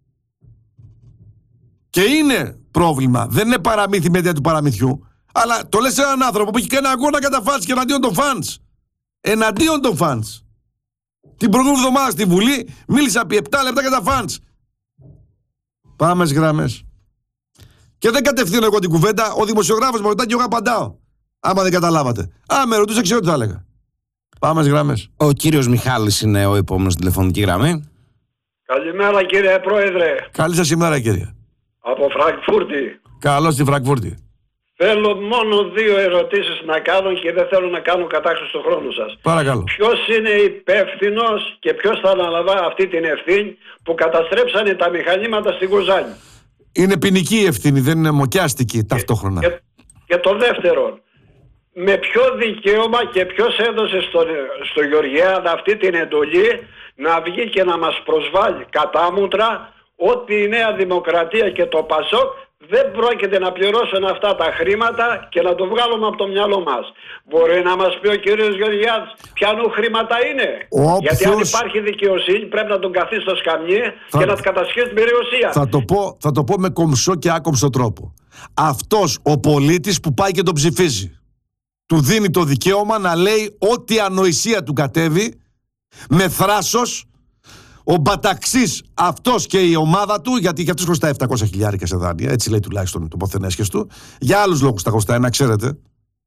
Speaker 1: Και είναι πρόβλημα. Δεν είναι παραμύθι με του παραμυθιού. Αλλά το λες σε έναν άνθρωπο που έχει κάνει αγώνα κατά φαντς και εναντίον των φαντς. Εναντίον των φαντς. Την προηγούμενη εβδομάδα στη Βουλή μίλησα επί 7 λεπτά για τα φαντς. Πάμε στις γραμμές. Και δεν κατευθύνω εγώ την κουβέντα. Ο δημοσιογράφος μου ρωτάει και εγώ απαντάω. Άμα δεν καταλάβατε. Με ρωτούσε, ξέρω τι θα έλεγα. Πάμε στις γραμμές.
Speaker 2: Ο κύριος Μιχάλης είναι ο επόμενος τηλεφωνική γραμμή.
Speaker 8: Καλημέρα κύριε Πρόεδρε.
Speaker 1: Καλή σας ημέρα κύριε.
Speaker 8: Από Φραγκφούρτη.
Speaker 1: Καλώς στη Φραγκφούρτη.
Speaker 8: Θέλω μόνο 2 ερωτήσεις να κάνω και δεν θέλω να κάνω κατάχρηση του χρόνου σας.
Speaker 1: Παρακαλώ.
Speaker 8: Ποιος είναι υπεύθυνος και ποιος θα αναλαμβάνει αυτή την ευθύνη που καταστρέψανε τα μηχανήματα στην Κουζάνη?
Speaker 1: Είναι ποινική η ευθύνη, δεν είναι μοκιάστικη ταυτόχρονα.
Speaker 8: Και το δεύτερο, με ποιο δικαίωμα και ποιος έδωσε στο Γεωργιάν αυτή την εντολή να βγει και να μας προσβάλλει κατάμουτρα ότι η Νέα Δημοκρατία και το ΠΑΣΟΚ δεν πρόκειται να πληρώσουν αυτά τα χρήματα και να το βγάλουμε από το μυαλό μας. Μπορεί να μας πει ο κύριος Γεωργιάδης ποιανού χρήματα είναι? Γιατί αν υπάρχει δικαιοσύνη πρέπει να τον καθίσει στο σκαμνί και να του κατασχέσει την περιουσία.
Speaker 1: Θα το πω με κομψό και άκομψο τρόπο. Αυτός ο πολίτης που πάει και τον ψηφίζει, του δίνει το δικαίωμα να λέει ό,τι ανοησία του κατέβει, με θράσος. Ο Μπαταξής αυτός και η ομάδα του, γιατί και αυτός χρωστάει 700.000 σε δάνεια, έτσι λέει τουλάχιστον το ποθενέσχες του, για άλλους λόγους τα χρωστάει, να ξέρετε.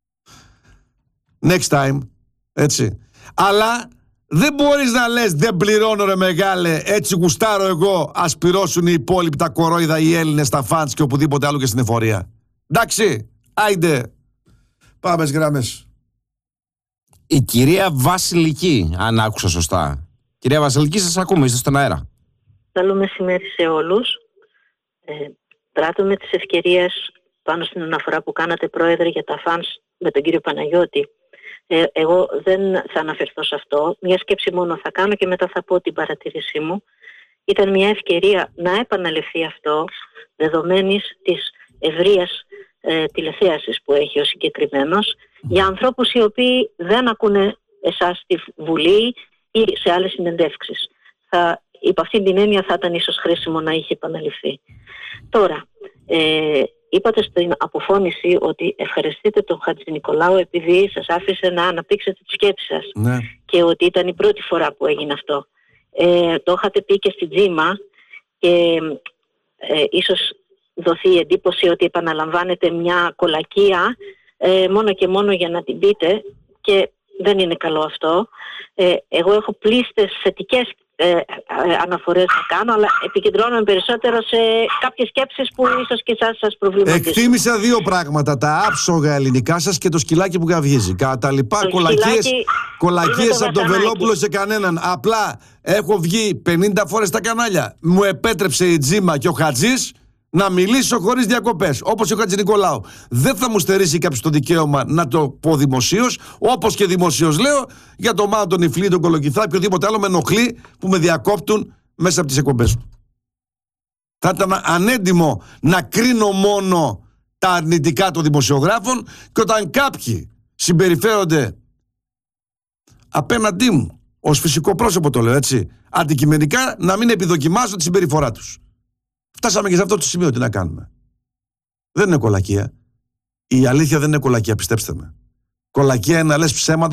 Speaker 1: Next time, έτσι. Αλλά δεν μπορείς να λες δεν πληρώνω ρε μεγάλε, έτσι γουστάρω εγώ, ας πληρώσουν οι υπόλοιποι τα κορόιδα, οι Έλληνες, τα φαντς και οπουδήποτε άλλο και στην εφορία. Εντάξει, άιντε. Πάμε στις γραμμές.
Speaker 2: Η κυρία Βασιλική, αν άκουσα σωστά. Κυρία Βασιλική, σας ακούμε, είστε στον αέρα.
Speaker 9: Καλό μεσημέρι σε όλους. Πράττω με τις ευκαιρίες πάνω στην αναφορά που κάνατε, Πρόεδρε, για τα φανς με τον κύριο Παναγιώτη. Εγώ δεν θα αναφερθώ σε αυτό. Μια σκέψη μόνο θα κάνω και μετά θα πω την παρατήρησή μου. Ήταν μια ευκαιρία να επαναληφθεί αυτό, δεδομένης της ευρείας τηλεθέασης που έχει ο συγκεκριμένος, για ανθρώπους οι οποίοι δεν ακούνε εσάς στη Βουλή ή σε άλλες συνεντεύξεις. Υπ' αυτήν την έννοια θα ήταν ίσως χρήσιμο να είχε επαναληφθεί. Τώρα, είπατε στην αποφώνηση ότι ευχαριστείτε τον Χατζηνικολάου επειδή σας άφησε να αναπτύξετε τη σκέψη σας.
Speaker 1: Ναι.
Speaker 9: Και ότι ήταν η πρώτη φορά που έγινε αυτό. Το είχατε πει και στην Τζίμα και ίσως δοθεί η εντύπωση ότι επαναλαμβάνετε μια κολακία μόνο και μόνο για να την πείτε και δεν είναι καλό αυτό. Εγώ έχω πλήστες θετικές αναφορές να κάνω, αλλά επικεντρώνομαι περισσότερο σε κάποιες σκέψεις που ίσως και εσάς σας προβληματίζουν.
Speaker 1: Εκτίμησα δύο πράγματα, τα άψογα ελληνικά σας και το σκυλάκι που καυγίζει. Κατά λοιπά, κολακίες από τον Βελόπουλο σε κανέναν. Απλά έχω βγει 50 φορές στα κανάλια. Μου επέτρεψε η Τζίμα και ο Χατζής να μιλήσω χωρίς διακοπές, όπως ο Χατζηνικολάου. Δεν θα μου στερήσει κάποιος το δικαίωμα να το πω δημοσίως, όπως και δημοσίως λέω για το Μάο, τον Ιφλή, τον Κολοκυθά, οποιοδήποτε άλλο με ενοχλεί που με διακόπτουν μέσα από τις εκπομπές του. Θα ήταν ανέντιμο να κρίνω μόνο τα αρνητικά των δημοσιογράφων και όταν κάποιοι συμπεριφέρονται απέναντί μου, ως φυσικό πρόσωπο το λέω έτσι, αντικειμενικά να μην επιδοκιμάζω τη συμπεριφορά τους. Φτάσαμε και σε αυτό το σημείο, τι να κάνουμε. Δεν είναι κολακία. Η αλήθεια δεν είναι κολακία, πιστέψτε με. Κολακία είναι να λες ψέματα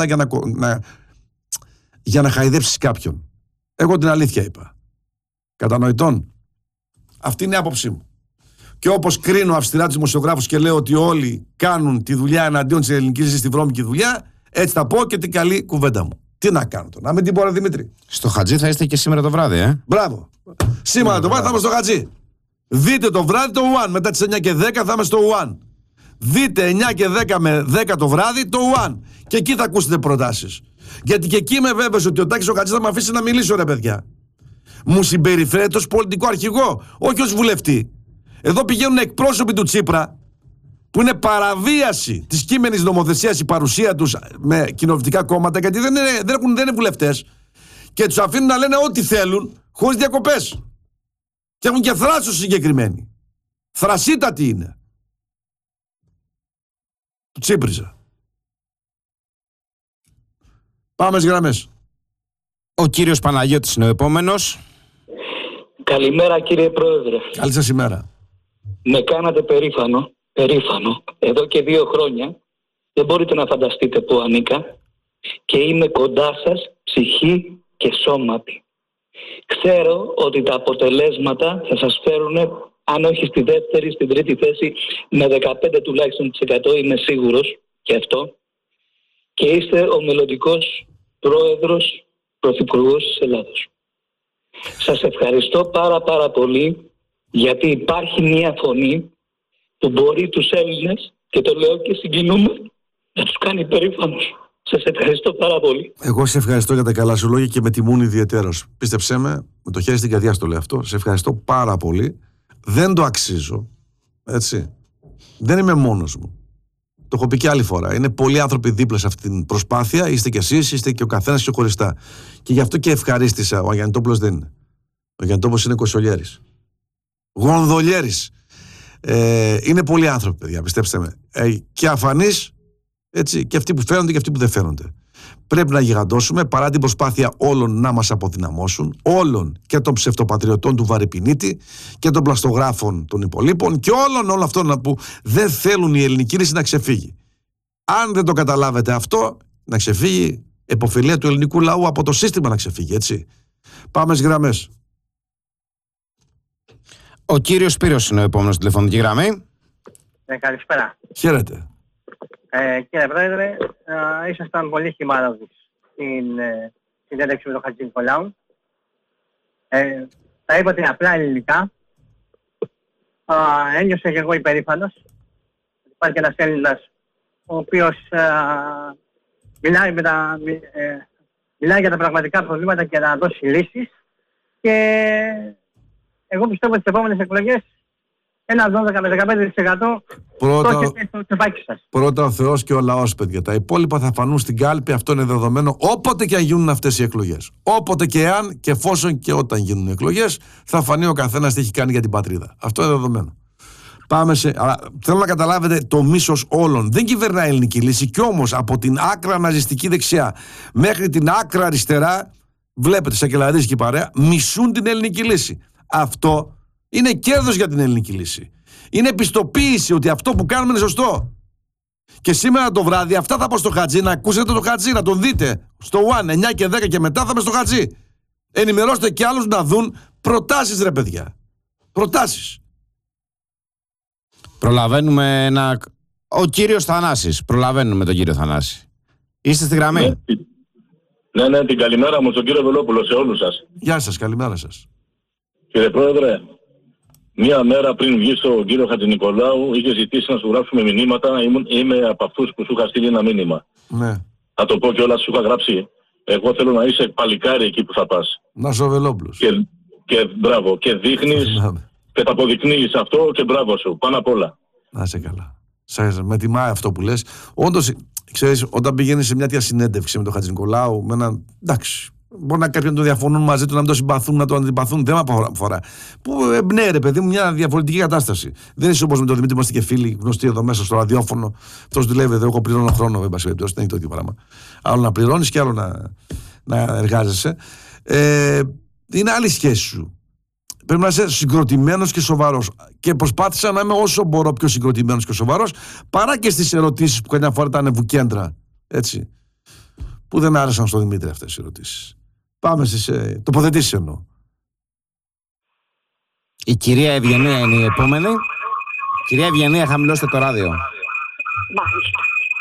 Speaker 1: για να χαϊδέψεις κάποιον. Εγώ την αλήθεια είπα. Κατανοητόν. Αυτή είναι η άποψή μου. Και όπως κρίνω αυστηρά τους δημοσιογράφους και λέω ότι όλοι κάνουν τη δουλειά εναντίον της ελληνικής ή στη βρώμικη δουλειά, έτσι θα πω και την καλή κουβέντα μου. Τι να κάνω τώρα, να μην την πω ρε Δημήτρη.
Speaker 2: Στο Χατζή θα είστε και σήμερα το βράδυ,
Speaker 1: Μπράβο. Σήμερα το βράδυ θα είμαστε στο Χατζή. Δείτε το βράδυ το One. Μετά τις 9 και 10 θα είμαι στο One. Δείτε 9 και 10 με 10 το βράδυ το One. Και εκεί θα ακούσετε προτάσεις. Γιατί και εκεί είμαι βέβαιος ότι ο Τάκης ο Χατζής θα με αφήσει να μιλήσω, ρε παιδιά. Μου συμπεριφέρεται ως πολιτικό αρχηγό, όχι ως βουλευτή. Εδώ πηγαίνουν εκπρόσωποι του Τσίπρα, που είναι παραβίαση της κείμενης νομοθεσίας η παρουσία τους με κοινοβουλευτικά κόμματα, γιατί δεν είναι βουλευτές. Και τους αφήνουν να λένε ό,τι θέλουν, χωρίς διακοπές. Και έχουν και θράσος συγκεκριμένοι. Θρασίτατη είναι. Του Τσίπριζα. Πάμε στις γραμμές.
Speaker 2: Ο κύριος Παναγιώτης είναι ο επόμενος.
Speaker 10: Καλημέρα κύριε Πρόεδρε.
Speaker 1: Καλή σας ημέρα.
Speaker 10: Με κάνατε περήφανο. Εδώ και 2 χρόνια δεν μπορείτε να φανταστείτε που ανήκα και είμαι κοντά σας ψυχή και σώματι. Ξέρω ότι τα αποτελέσματα θα σας φέρουν, αν όχι στη δεύτερη, στην τρίτη θέση, με 15 τουλάχιστον % είμαι σίγουρος και αυτό. Και είστε ο μελλοντικός πρόεδρος, πρωθυπουργός της Ελλάδος. Σας ευχαριστώ πάρα πολύ, γιατί υπάρχει μια φωνή που μπορεί τους Έλληνες, και το λέω και συγκινούμε, να τους κάνει περήφανος. Σας ευχαριστώ πάρα πολύ.
Speaker 1: Εγώ σε ευχαριστώ για τα καλά σου λόγια και με τιμούν ιδιαιτέρως. Πίστεψέ με το χέρι στην καρδιά στο λέω αυτό. Σε ευχαριστώ πάρα πολύ. Δεν το αξίζω. Έτσι. Δεν είμαι μόνος μου. Το έχω πει και άλλη φορά. Είναι πολλοί άνθρωποι δίπλα σε αυτή την προσπάθεια. Είστε κι εσείς, είστε και ο καθένας ξεχωριστά. Και γι' αυτό και ευχαρίστησα. Ο Αγιαννιτόπουλος δεν είναι. Ο Αγιαννιτόπουλος είναι κοσολιέρης. Γονδολιέρης. Είναι πολλοί άνθρωποι, παιδιά, πιστέψτε με. Και αφανείς, έτσι, και αυτοί που φαίνονται και αυτοί που δεν φαίνονται. Πρέπει να γιγαντώσουμε παρά την προσπάθεια όλων να μας αποδυναμώσουν, όλων, και των ψευτοπατριωτών του Βαρυπινίτη και των πλαστογράφων των υπολείπων και όλων αυτών που δεν θέλουν η ελληνική λύση να ξεφύγει. Αν δεν το καταλάβετε αυτό, να ξεφύγει επωφελία του ελληνικού λαού από το σύστημα να ξεφύγει, έτσι. Πάμε στις γραμμές.
Speaker 2: Ο κύριος Σπύρος είναι ο επόμενος τηλεφωνική γραμμή.
Speaker 11: Καλησπέρα.
Speaker 1: Χαίρετε.
Speaker 11: Κύριε Πρόεδρε, ήσασταν πολύ χυμάροδης στην συνέντευξη με τον Χατζηνικολάου. Τα είπατε απλά ελληνικά. Ένιωσα και εγώ υπερήφανος. Υπάρχει ένας Έλληνας ο οποίος μιλάει για τα πραγματικά προβλήματα και να δώσει λύσεις. Και εγώ πιστεύω ότι στις επόμενες εκλογές ένα 12 με 15% το έχετε στο τσεπάκι σας.
Speaker 1: Πρώτα ο Θεός και ο λαός, παιδιά. Τα υπόλοιπα θα φανούν στην κάλπη, αυτό είναι δεδομένο, όποτε και αν γίνουν αυτές οι εκλογές. Όποτε και αν και εφόσον και όταν γίνουν οι εκλογές, θα φανεί ο καθένας τι έχει κάνει για την πατρίδα. Αυτό είναι δεδομένο. Πάμε σε. Αλλά θέλω να καταλάβετε το μίσος όλων. Δεν κυβερνάει η ελληνική λύση, κι όμως από την άκρα ναζιστική δεξιά μέχρι την άκρα αριστερά, βλέπετε, Σακελαρίδης και η παρέα, μισούν την ελληνική λύση. Αυτό είναι κέρδος για την ελληνική λύση. Είναι επιστοποίηση ότι αυτό που κάνουμε είναι σωστό. Και σήμερα το βράδυ αυτά θα πω στο Χατζή, να ακούσετε το Χατζή, να τον δείτε στο One, 9 και 10 και μετά θα είμαι στο Χατζή. Ενημερώστε και άλλους να δουν προτάσεις, ρε παιδιά. Προτάσεις.
Speaker 2: Προλαβαίνουμε ένα... Ο κύριος Θανάσης. Προλαβαίνουμε τον κύριο Θανάση. Είστε στη γραμμή.
Speaker 12: Ναι, την καλημέρα μου στον κύριο Βελόπουλο, σε όλους σας.
Speaker 1: Γεια σας, καλημέρα σας.
Speaker 12: Κύριε Πρόεδρε, μία μέρα πριν βγει στον κύριο Χατζηνικολάου, είχε ζητήσει να σου γράψουμε μηνύματα. Είμαι από αυτούς που σου είχα στείλει ένα μήνυμα.
Speaker 1: Ναι.
Speaker 12: Θα το πω κιόλας, σου είχα γράψει. Εγώ θέλω να είσαι παλικάρι εκεί που θα πας.
Speaker 1: Να είσαι ο Βελόπουλος.
Speaker 12: Και μπράβο, και δείχνεις και τα αποδεικνύεις αυτό και μπράβο σου, πάνω απ' όλα.
Speaker 1: Να είσαι καλά. Με τιμάει αυτό που λες. Όντως, ξέρεις, όταν πηγαίνεις σε μια τέτοια συνέντευξη με τον Χατζηνικολάου, με έναν. Εντάξει. Μπορεί να κάποιοι να το διαφωνούν μαζί του, να μην το συμπαθούν, να το αντιπαθούν. Δεν με αφορά. Ναι, ρε παιδί μου, μια διαφορετική κατάσταση. Δεν είσαι όπως με τον Δημήτρη, είμαστε και φίλοι γνωστοί εδώ μέσα στο ραδιόφωνο. Αυτό δουλεύει εδώ, εγώ πληρώνω χρόνο, δεν πάση περιπτώσει, δεν είναι το ίδιο πράγμα. Άλλο να πληρώνεις και άλλο να εργάζεσαι. Είναι άλλη σχέση σου. Πρέπει να είσαι συγκροτημένος και σοβαρός. Και προσπάθησα να είμαι όσο μπορώ πιο συγκροτημένος και σοβαρός, παρά και στις ερωτήσεις που καμιά φορά ήταν βουκέντρα. Έτσι. Που δεν άρεσαν στον Δημήτρη αυτές οι ερωτήσεις. Πάμε στις τοποθετήσεις εννοώ.
Speaker 2: Η κυρία Ευγενία είναι η επόμενη. Κυρία Ευγενία, χαμηλώστε το ράδιο.
Speaker 13: Μάλιστα.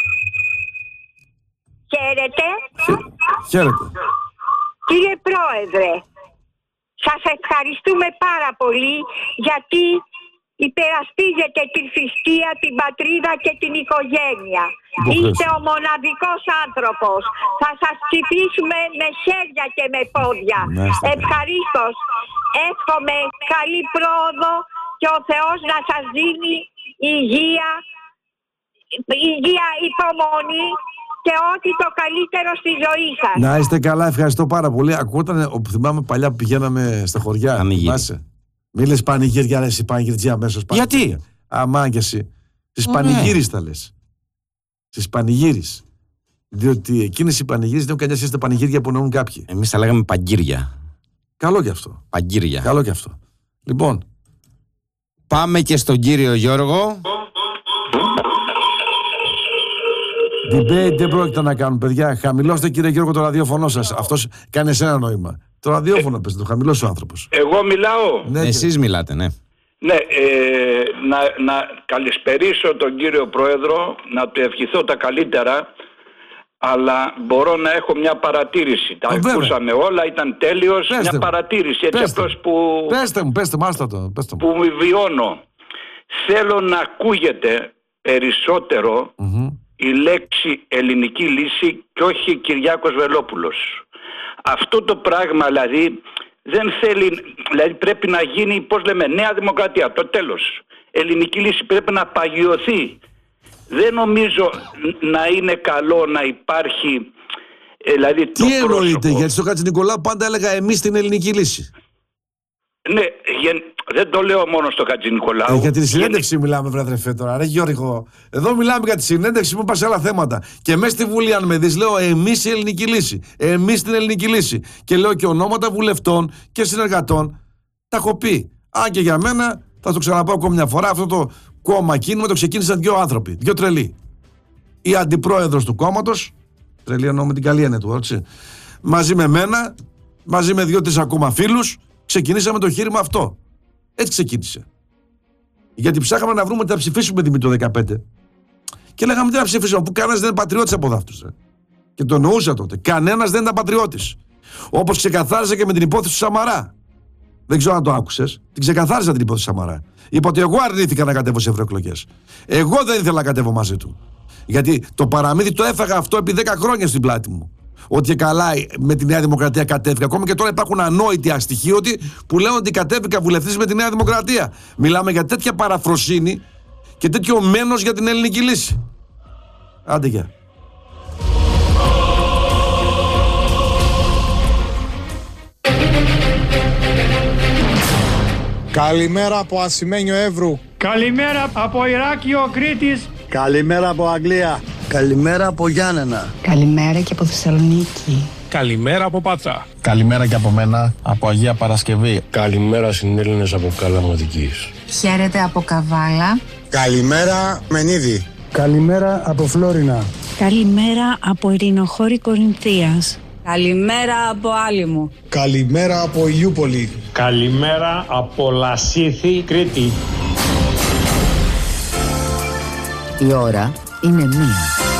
Speaker 13: Χαίρετε.
Speaker 1: Χαίρετε.
Speaker 13: Κύριε Πρόεδρε, σας ευχαριστούμε πάρα πολύ γιατί υπερασπίζετε τη θρησκεία, την πατρίδα και την οικογένεια. Είστε ο μοναδικός άνθρωπος. Θα σας ψηφίσουμε με χέρια και με πόδια. Ευχαρίστως. Εύχομαι καλή πρόοδο και ο Θεός να σας δίνει υγεία, υπομονή και ό,τι το καλύτερο στη ζωή σας.
Speaker 1: Να είστε καλά, ευχαριστώ πάρα πολύ. Ακούγονταν, θυμάμαι παλιά που πηγαίναμε στα χωριά. Μη λες πανηγύρια, ρε εσύ πανηγύρια αμέσως.
Speaker 2: Γιατί?
Speaker 1: Αμά και εσύ. Στις πανηγύρις τα λες. Στις πανηγύρις. Διότι εκείνες οι πανηγύρις δεν έχουν κανένα σχέση τα πανηγύρια που εννοούν κάποιοι.
Speaker 2: Εμείς τα λέγαμε παγκύρια.
Speaker 1: Καλό κι αυτό.
Speaker 2: Παγκύρια.
Speaker 1: Καλό κι αυτό. Λοιπόν.
Speaker 2: Πάμε και στον κύριο Γιώργο.
Speaker 1: Debate δεν πρόκειται να κάνουν, παιδιά. Χαμηλώστε, κύριε Γιώργο, το ραδιόφωνο σας. Αυτός κάνει εσένα νόημα. Το ραδιόφωνο πες, το χαμηλώσει ο άνθρωπος.
Speaker 14: Εγώ μιλάω.
Speaker 2: Ναι, εσείς μιλάτε, ναι.
Speaker 14: Ναι, να καλησπερίσω τον κύριο Πρόεδρο, να του ευχηθώ τα καλύτερα, αλλά μπορώ να έχω μια παρατήρηση. Τα ακούσαμε όλα, ήταν τέλειος. Μια παρατήρηση, έτσι απλώς που...
Speaker 1: Πέστε μου, άστα το.
Speaker 14: Που βιώνω. Θέλω να ακούγεται περισσότερο η λέξη ελληνική λύση και όχι Κυριάκος Βελόπουλος. Αυτό το πράγμα δηλαδή δεν θέλει, δηλαδή πρέπει να γίνει, πώς λέμε, νέα δημοκρατία, το τέλος. Ελληνική λύση πρέπει να παγιωθεί. Δεν νομίζω να είναι καλό να υπάρχει, δηλαδή το
Speaker 1: πρόσωπο. Γιατί στο Χατζηνικολάου πάντα έλεγα εμείς την ελληνική λύση.
Speaker 14: Ναι, Δεν το λέω μόνο στο Χατζηνικολάου.
Speaker 1: Για τη συνέντευξη μιλάμε, βράδυ τώρα. Ρε Γιώργο, εδώ μιλάμε για τη συνέντευξη που είπα σε άλλα θέματα. Και μέσα στη Βουλή, αν με δεις, λέω εμείς η ελληνική λύση. Εμείς την ελληνική λύση. Και λέω και ονόματα βουλευτών και συνεργατών. Τα έχω πει. Αν και για μένα, θα το ξαναπάω ακόμη μια φορά, αυτό το κόμμα κίνημα το ξεκίνησαν δύο άνθρωποι. Δύο τρελοί. Η αντιπρόεδρος του κόμματος, τρελή εννοώ με την καλή έννοια του, έτσι. Μαζί με μένα, μαζί με 2-3 ακόμα φίλους, ξεκινήσαμε το εγχείρημα αυτό. Έτσι ξεκίνησε. Γιατί ψάχαμε να βρούμε τι θα ψηφίσουμε Δημήτρη το 2015. Και λέγαμε τι θα ψηφίσουμε, που κανένας δεν είναι πατριώτης από αυτούς. Και το εννοούσα τότε. Κανένας δεν ήταν πατριώτης. Όπως ξεκαθάρισα και με την υπόθεση του Σαμαρά. Δεν ξέρω αν το άκουσες. Την ξεκαθάρισα την υπόθεση του Σαμαρά. Είπα ότι εγώ αρνήθηκα να κατέβω σε ευρωεκλογές. Εγώ δεν ήθελα να κατέβω μαζί του. Γιατί το παραμύθι το έφαγα αυτό επί 10 χρόνια στην πλάτη μου. Ότι καλά με τη Νέα Δημοκρατία κατέβηκα. Ακόμα και τώρα υπάρχουν ανόητοι αστοιχείωτοι που λένε ότι κατέβηκα βουλευτής με τη Νέα Δημοκρατία. Μιλάμε για τέτοια παραφροσύνη και τέτοιο μένος για την ελληνική λύση. Άντε γεια.
Speaker 15: Καλημέρα από Ασημένιο Εύρου.
Speaker 16: Καλημέρα από Ηράκιο Κρήτης.
Speaker 15: Καλημέρα από Αγγλία.
Speaker 17: Καλημέρα από Γιάννενα.
Speaker 18: Καλημέρα και από Θεσσαλονίκη.
Speaker 16: Καλημέρα από Πάτρα.
Speaker 19: Καλημέρα και από μένα από Αγία Παρασκευή.
Speaker 20: Καλημέρα συνέλληνες από Καλαματικής.
Speaker 18: Χαίρετε από Καβάλα.
Speaker 15: Καλημέρα Μενίδη.
Speaker 21: Καλημέρα από Φλόρινα.
Speaker 22: Καλημέρα από Ειρηνοχώρη Κορινθίας.
Speaker 23: Καλημέρα από Άλυμο.
Speaker 15: Καλημέρα από Ηλιούπολη.
Speaker 16: Καλημέρα από Λασίθι, Κρήτη.
Speaker 18: Η ώρα είναι 1.